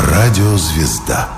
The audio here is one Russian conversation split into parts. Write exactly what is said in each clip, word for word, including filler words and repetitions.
Радиозвезда.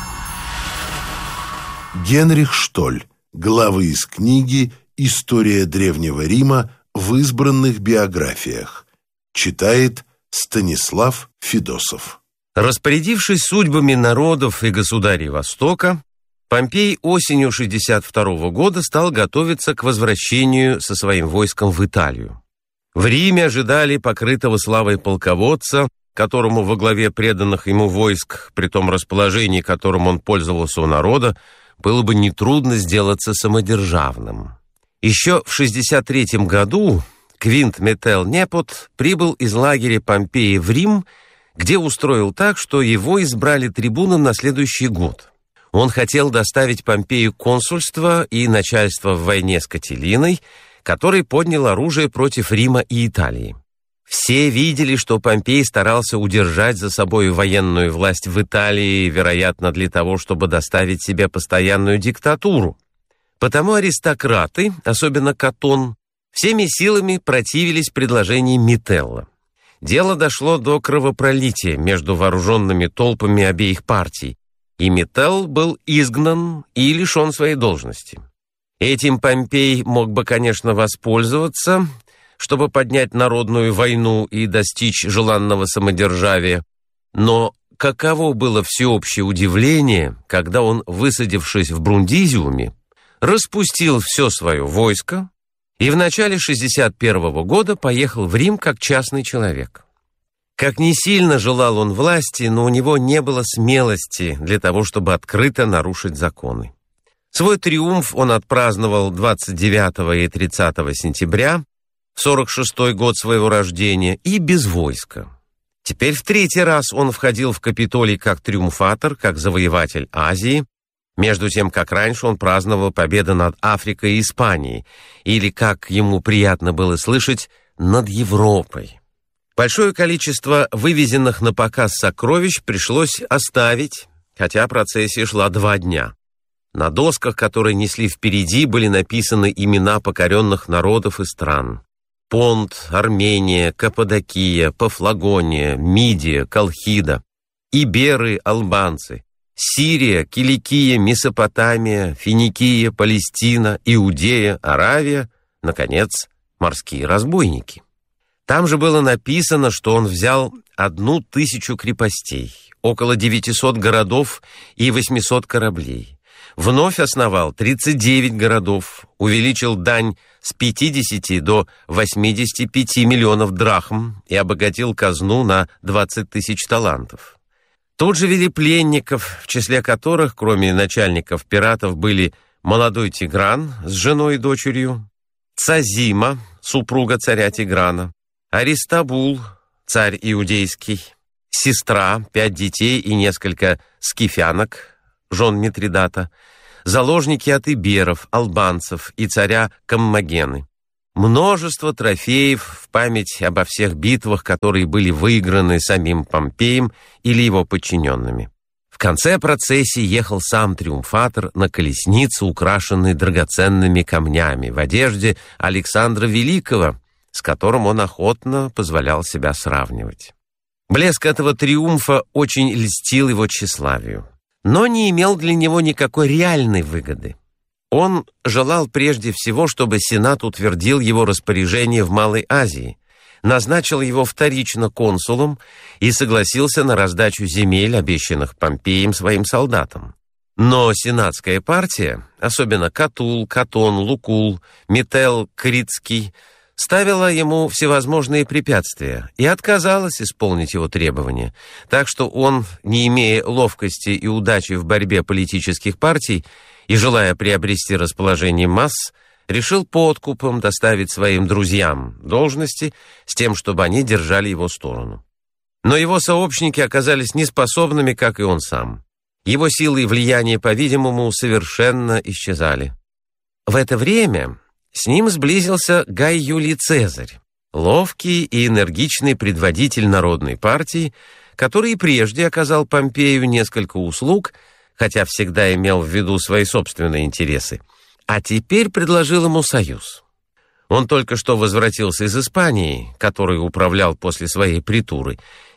Генрих Штоль. Главы из книги «История Древнего Рима в избранных биографиях». Читает Станислав Федосов. Распорядившись судьбами народов и государей Востока, Помпей осенью шестьдесят второго года стал готовиться к возвращению со своим войском в Италию. В Риме ожидали покрытого славой полководца, которому во главе преданных ему войск, при том расположении, которым он пользовался у народа, было бы нетрудно сделаться самодержавным. Еще в шестьдесят третьем году Квинт Метел Непот прибыл из лагеря Помпея в Рим, где устроил так, что его избрали трибуном на следующий год. Он хотел доставить Помпею консульство и начальство в войне с Катилиной, который поднял оружие против Рима и Италии. Все видели, что Помпей старался удержать за собой военную власть в Италии, вероятно, для того, чтобы доставить себе постоянную диктатуру. Потому аристократы, особенно Катон, всеми силами противились предложению Метелла. Дело дошло до кровопролития между вооруженными толпами обеих партий, и Метелл был изгнан и лишен своей должности. Этим Помпей мог бы, конечно, воспользоваться, чтобы поднять народную войну и достичь желанного самодержавия, но каково было всеобщее удивление, когда он, высадившись в Брундизиуме, распустил все свое войско и в начале шестьдесят первого года поехал в Рим как частный человек. Как ни сильно желал он власти, но у него не было смелости для того, чтобы открыто нарушить законы. Свой триумф он отпраздновал двадцать девятого и тридцатого сентября, в сорок шестой год своего рождения, и без войска. Теперь в третий раз он входил в Капитолий как триумфатор, как завоеватель Азии, между тем, как раньше он праздновал победы над Африкой и Испанией, или, как ему приятно было слышать, над Европой. Большое количество вывезенных на показ сокровищ пришлось оставить, хотя процессия шла два дня. На досках, которые несли впереди, были написаны имена покоренных народов и стран. Понт, Армения, Каппадокия, Пафлагония, Мидия, Колхида, Иберы, албанцы, Сирия, Киликия, Месопотамия, Финикия, Палестина, Иудея, Аравия, наконец, морские разбойники. Там же было написано, что он взял одну тысячу крепостей, около девятисот городов и восьмисот кораблей. Вновь основал тридцать девять городов, увеличил дань с пятидесяти до восьмидесяти пяти миллионов драхм и обогатил казну на двадцать тысяч талантов. Тут же вели пленников, в числе которых, кроме начальников пиратов, были молодой Тигран с женой и дочерью, Цазима, супруга царя Тиграна, Аристабул, царь иудейский, сестра, пять детей и несколько скифянок, жен Митридата, заложники от иберов, албанцев и царя Коммагены. Множество трофеев в память обо всех битвах, которые были выиграны самим Помпеем или его подчиненными. В конце процессии ехал сам триумфатор на колеснице, украшенной драгоценными камнями, в одежде Александра Великого, с которым он охотно позволял себя сравнивать. Блеск этого триумфа очень льстил его тщеславию, но не имел для него никакой реальной выгоды. Он желал прежде всего, чтобы Сенат утвердил его распоряжение в Малой Азии, назначил его вторично консулом и согласился на раздачу земель, обещанных Помпеем своим солдатам. Но сенатская партия, особенно Катул, Катон, Лукул, Метел, Критский, ставила ему всевозможные препятствия и отказалась исполнить его требования, так что он, не имея ловкости и удачи в борьбе политических партий и желая приобрести расположение масс, решил подкупом доставить своим друзьям должности с тем, чтобы они держали его сторону. Но его сообщники оказались неспособными, как и он сам. Его силы и влияние, по-видимому, совершенно исчезали. В это время с ним сблизился Гай Юлий Цезарь, ловкий и энергичный предводитель народной партии, который и прежде оказал Помпею несколько услуг, хотя всегда имел в виду свои собственные интересы, а теперь предложил ему союз. Он только что возвратился из Испании, которой управлял после своей притуры,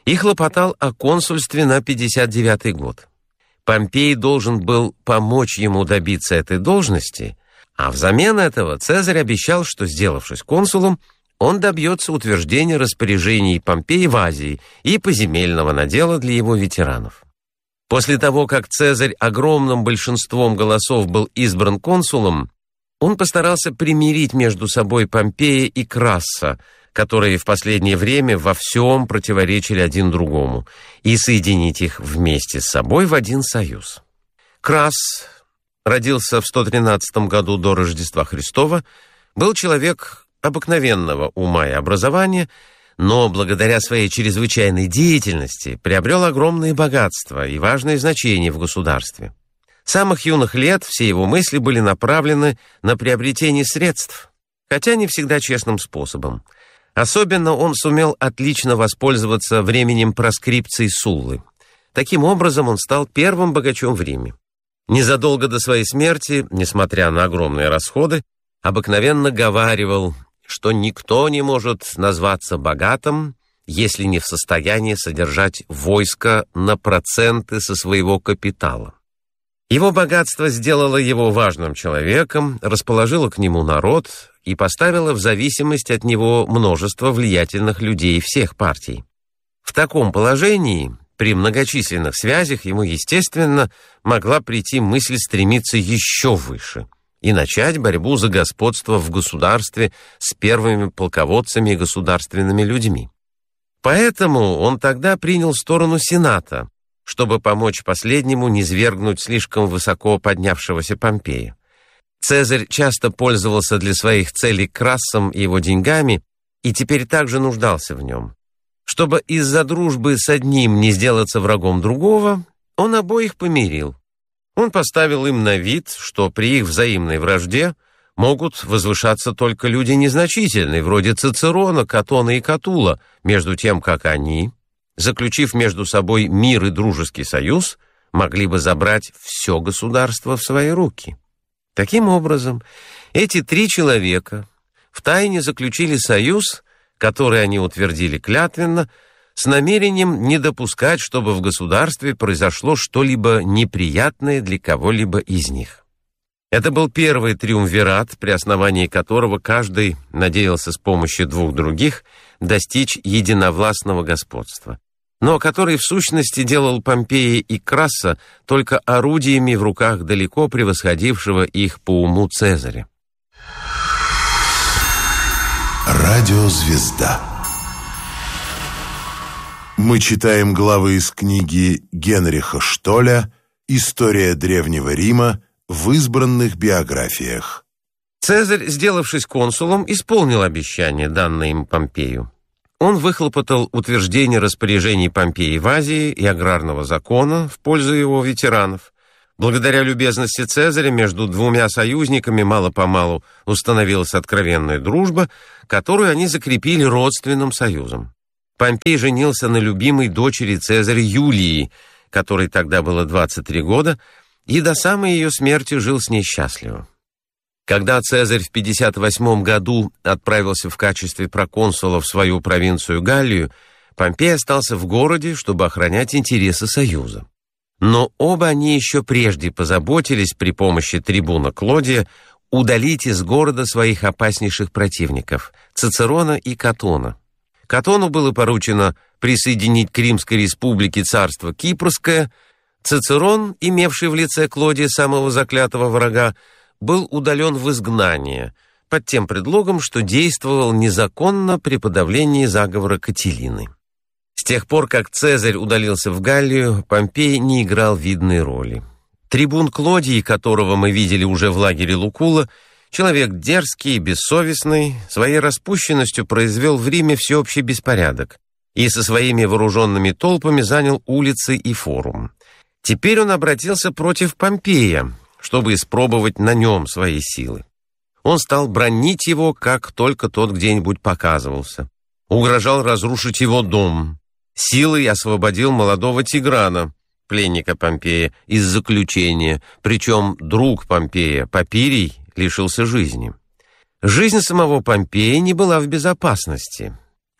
и хлопотал о консульстве на пятьдесят девятый год. Помпей должен был помочь ему добиться этой должности, а взамен этого Цезарь обещал, что, сделавшись консулом, он добьется утверждения распоряжений Помпея в Азии и поземельного надела для его ветеранов. После того, как Цезарь огромным большинством голосов был избран консулом, он постарался примирить между собой Помпея и Красса, которые в последнее время во всем противоречили один другому, и соединить их вместе с собой в один союз. Красс родился в сто тринадцатом году до Рождества Христова, был человек обыкновенного ума и образования, но благодаря своей чрезвычайной деятельности приобрел огромные богатства и важное значение в государстве. С самых юных лет все его мысли были направлены на приобретение средств, хотя не всегда честным способом. Особенно он сумел отлично воспользоваться временем проскрипции Суллы. Таким образом, он стал первым богачом в Риме. Незадолго до своей смерти, несмотря на огромные расходы, обыкновенно говаривал, что никто не может назваться богатым, если не в состоянии содержать войско на проценты со своего капитала. Его богатство сделало его важным человеком, расположило к нему народ и поставило в зависимость от него множество влиятельных людей всех партий. В таком положении, при многочисленных связях, ему, естественно, могла прийти мысль стремиться еще выше и начать борьбу за господство в государстве с первыми полководцами и государственными людьми. Поэтому он тогда принял сторону Сената, чтобы помочь последнему низвергнуть слишком высоко поднявшегося Помпея. Цезарь часто пользовался для своих целей Крассом и его деньгами, и теперь также нуждался в нем. Чтобы из-за дружбы с одним не сделаться врагом другого, он обоих помирил. Он поставил им на вид, что при их взаимной вражде могут возвышаться только люди незначительные, вроде Цицерона, Катона и Катула, между тем, как они, заключив между собой мир и дружеский союз, могли бы забрать все государство в свои руки. Таким образом, эти три человека втайне заключили союз, который они утвердили клятвенно, с намерением не допускать, чтобы в государстве произошло что-либо неприятное для кого-либо из них. Это был первый триумвират, при основании которого каждый надеялся с помощью двух других достичь единовластного господства, но который в сущности делал Помпея и Красса только орудиями в руках далеко превосходившего их по уму Цезаря. Радиозвезда. Мы читаем главы из книги Генриха Штоля «История Древнего Рима» в избранных биографиях. Цезарь, сделавшись консулом, исполнил обещание, данное им Помпею. Он выхлопотал утверждение распоряжений Помпея в Азии и аграрного закона в пользу его ветеранов. Благодаря любезности Цезаря между двумя союзниками мало-помалу установилась откровенная дружба, которую они закрепили родственным союзом. Помпей женился на любимой дочери Цезаря Юлии, которой тогда было двадцать три года, и до самой ее смерти жил с ней счастливо. Когда Цезарь в пятьдесят восьмом году отправился в качестве проконсула в свою провинцию Галлию, Помпей остался в городе, чтобы охранять интересы союза. Но оба они еще прежде позаботились при помощи трибуна Клодия удалить из города своих опаснейших противников – Цицерона и Катона. Катону было поручено присоединить к Римской республике царство Кипрское. Цицерон, имевший в лице Клодия самого заклятого врага, был удален в изгнание под тем предлогом, что действовал незаконно при подавлении заговора Катилины. С тех пор, как Цезарь удалился в Галлию, Помпей не играл видной роли. Трибун Клодий, которого мы видели уже в лагере Лукула, человек дерзкий и бессовестный, своей распущенностью произвел в Риме всеобщий беспорядок и со своими вооруженными толпами занял улицы и форум. Теперь он обратился против Помпея, чтобы испробовать на нем свои силы. Он стал бранить его, как только тот где-нибудь показывался. Угрожал разрушить его дом. Силой освободил молодого Тиграна, пленника Помпея, из заключения, причем друг Помпея, Папирий, лишился жизни. Жизнь самого Помпея не была в безопасности.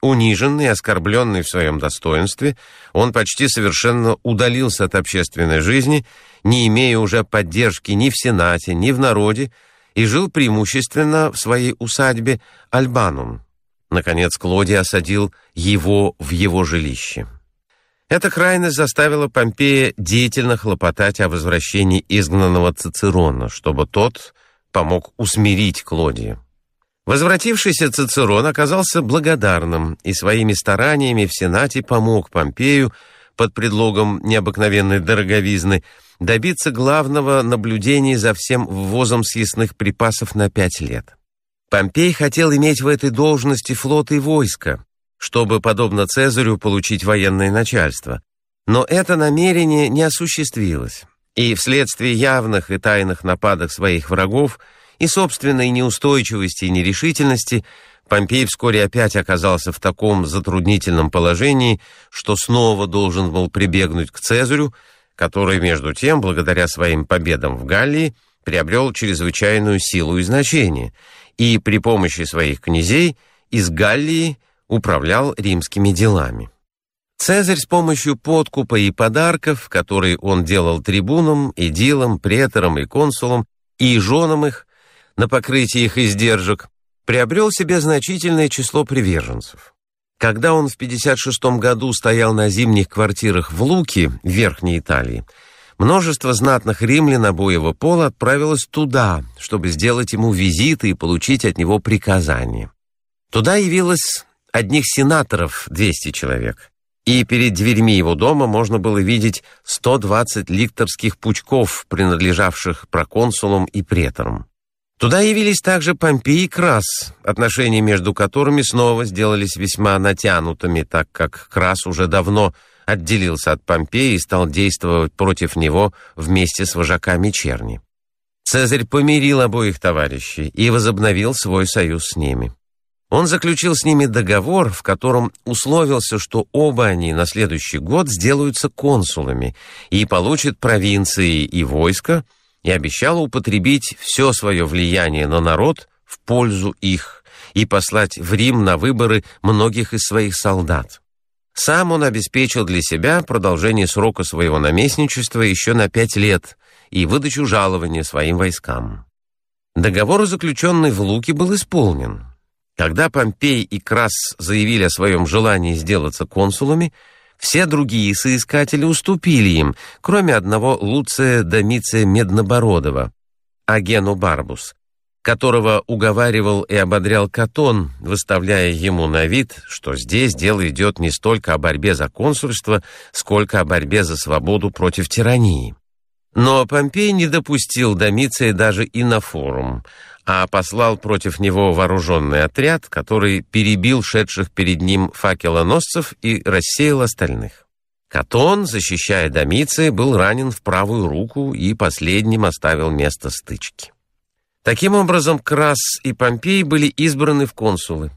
Униженный и оскорбленный в своем достоинстве, он почти совершенно удалился от общественной жизни, не имея уже поддержки ни в Сенате, ни в народе, и жил преимущественно в своей усадьбе Альбанум. Наконец, Клодий осадил его в его жилище. Эта крайность заставила Помпея деятельно хлопотать о возвращении изгнанного Цицерона, чтобы тот помог усмирить Клодия. Возвратившийся Цицерон оказался благодарным и своими стараниями в Сенате помог Помпею под предлогом необыкновенной дороговизны добиться главного наблюдения за всем ввозом съестных припасов на пять лет. Помпей хотел иметь в этой должности флот и войско, чтобы, подобно Цезарю, получить военное начальство. Но это намерение не осуществилось, и вследствие явных и тайных нападок своих врагов и собственной неустойчивости и нерешительности Помпей вскоре опять оказался в таком затруднительном положении, что снова должен был прибегнуть к Цезарю, который, между тем, благодаря своим победам в Галлии, приобрел чрезвычайную силу и значение, и при помощи своих князей из Галлии управлял римскими делами. Цезарь с помощью подкупа и подарков, которые он делал трибунам, эдилам, преторам и консулам, и женам их, на покрытие их издержек, приобрел себе значительное число приверженцев. Когда он в пятьдесят шестом году стоял на зимних квартирах в Луке, в Верхней Италии, множество знатных римлян обоего пола отправилось туда, чтобы сделать ему визиты и получить от него приказания. Туда явилось одних сенаторов двести человек, и перед дверьми его дома можно было видеть сто двадцать ликторских пучков, принадлежавших проконсулам и преторам. Туда явились также Помпей и Крас, отношения между которыми снова сделались весьма натянутыми, так как Крас уже давно отделился от Помпея и стал действовать против него вместе с вожаками черни. Цезарь помирил обоих товарищей и возобновил свой союз с ними. Он заключил с ними договор, в котором условился, что оба они на следующий год сделаются консулами и получат провинции и войско, и обещал употребить все свое влияние на народ в пользу их и послать в Рим на выборы многих из своих солдат. Сам он обеспечил для себя продолжение срока своего наместничества еще на пять лет и выдачу жалования своим войскам. Договор, заключенный в Луке, был исполнен. Когда Помпей и Крас заявили о своем желании сделаться консулами, все другие соискатели уступили им, кроме одного Луция Домиция Меднобородова, Агену Барбус, которого уговаривал и ободрял Катон, выставляя ему на вид, что здесь дело идет не столько о борьбе за консульство, сколько о борьбе за свободу против тирании. Но Помпей не допустил Домиция даже и на форум, а послал против него вооруженный отряд, который перебил шедших перед ним факелоносцев и рассеял остальных. Катон, защищая Домиция, был ранен в правую руку и последним оставил место стычки. Таким образом, Крас и Помпей были избраны в консулы.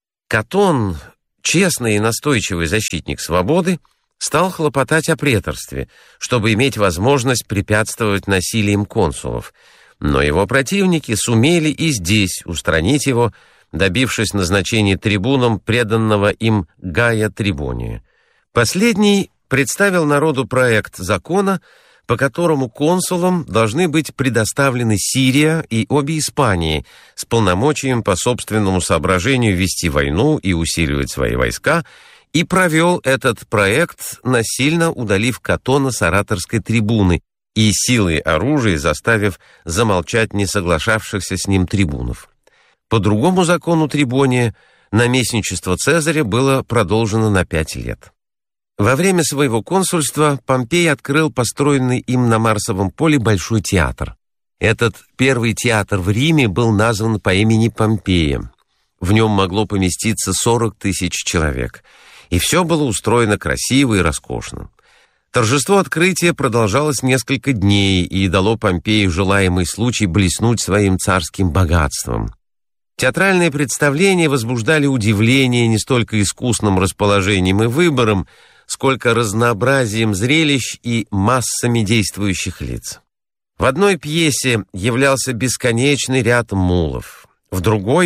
Катон, честный и настойчивый защитник свободы, стал хлопотать о преторстве, чтобы иметь возможность препятствовать насилием консулов, но его противники сумели и здесь устранить его, добившись назначения трибуном преданного им Гая Трибония. Последний представил народу проект закона, по которому консулам должны быть предоставлены Сирия и обе Испании с полномочием по собственному соображению вести войну и усиливать свои войска, и провел этот проект, насильно удалив Катона с ораторской трибуны и силой оружия заставив замолчать несоглашавшихся с ним трибунов. По другому закону Трибония наместничество Цезаря было продолжено на пять лет. Во время своего консульства Помпей открыл построенный им на Марсовом поле Большой театр. Этот первый театр в Риме был назван по имени Помпея. В нем могло поместиться сорок тысяч человек, и все было устроено красиво и роскошно. Торжество открытия продолжалось несколько дней и дало Помпею желаемый случай блеснуть своим царским богатством. Театральные представления возбуждали удивление не столько искусным расположением и выбором, сколько разнообразием зрелищ и массами действующих лиц. В одной пьесе являлся бесконечный ряд мулов, в другой —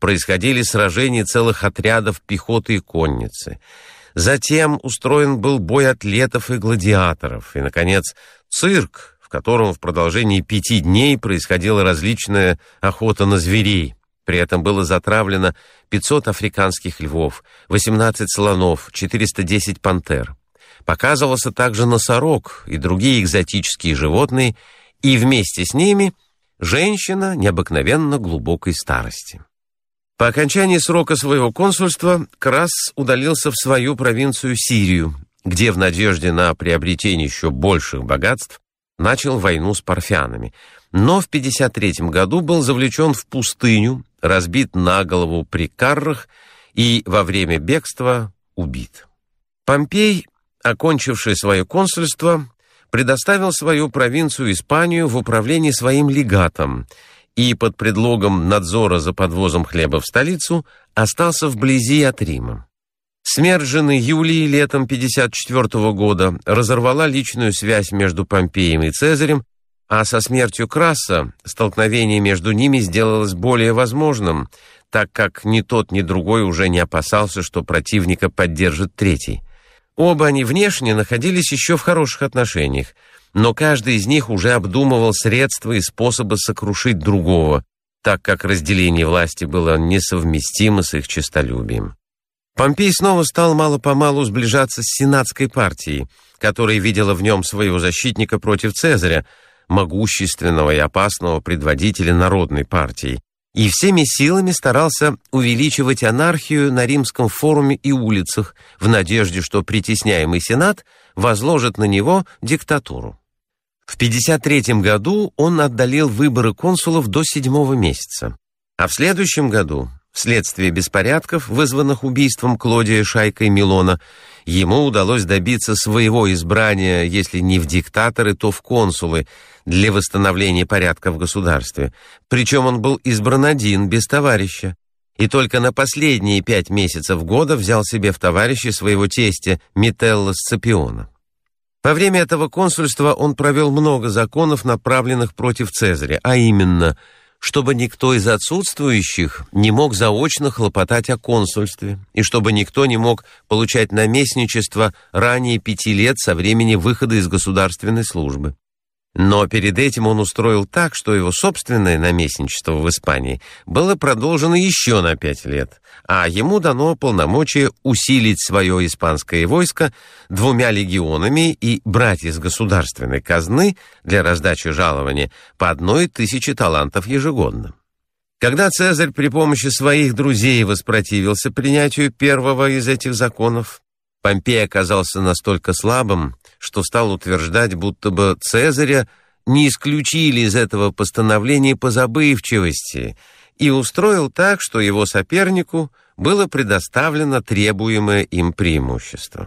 происходили сражения целых отрядов пехоты и конницы. Затем устроен был бой атлетов и гладиаторов. И, наконец, цирк, в котором в продолжении пяти дней происходила различная охота на зверей. При этом было затравлено пятьсот африканских львов, восемнадцать слонов, четыреста десять пантер. Показывался также носорог и другие экзотические животные, и вместе с ними женщина необыкновенно глубокой старости. По окончании срока своего консульства Крас удалился в свою провинцию Сирию, где в надежде на приобретение еще больших богатств начал войну с парфянами, но в пятьдесят третьем году был завлечен в пустыню, разбит на голову при Каррах и во время бегства убит. Помпей, окончивший свое консульство, предоставил свою провинцию Испанию в управление своим легатом и под предлогом надзора за подвозом хлеба в столицу остался вблизи от Рима. Смерть жены Юлии летом пятьдесят четвёртого года разорвала личную связь между Помпеем и Цезарем, а со смертью Краса столкновение между ними сделалось более возможным, так как ни тот, ни другой уже не опасался, что противника поддержит третий. Оба они внешне находились еще в хороших отношениях, но каждый из них уже обдумывал средства и способы сокрушить другого, так как разделение власти было несовместимо с их честолюбием. Помпей снова стал мало-помалу сближаться с сенатской партией, которая видела в нем своего защитника против Цезаря, могущественного и опасного предводителя народной партии, и всеми силами старался увеличивать анархию на римском форуме и улицах в надежде, что притесняемый сенат возложит на него диктатуру. В пятьдесят третьем году он отдалил выборы консулов до седьмого месяца, а в следующем году, вследствие беспорядков, вызванных убийством Клодия шайкой Милона, ему удалось добиться своего избрания, если не в диктаторы, то в консулы, для восстановления порядка в государстве. Причем он был избран один, без товарища, и только на последние пять месяцев года взял себе в товарищи своего тестя Метелла Сципиона. Во время этого консульства он провел много законов, направленных против Цезаря, а именно, чтобы никто из отсутствующих не мог заочно хлопотать о консульстве, и чтобы никто не мог получать наместничество ранее пяти лет со времени выхода из государственной службы. Но перед этим он устроил так, что его собственное наместничество в Испании было продолжено еще на пять лет, а ему дано полномочие усилить свое испанское войско двумя легионами и брать из государственной казны для раздачи жалования по одной тысяче талантов ежегодно. Когда Цезарь при помощи своих друзей воспротивился принятию первого из этих законов, Помпей оказался настолько слабым, что стал утверждать, будто бы Цезаря не исключили из этого постановления по забывчивости, и устроил так, что его сопернику было предоставлено требуемое им преимущество.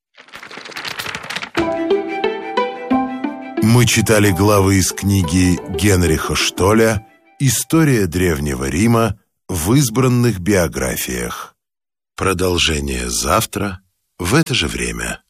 Мы читали главы из книги Генриха Штоля «История Древнего Рима в избранных биографиях». Продолжение завтра в это же время.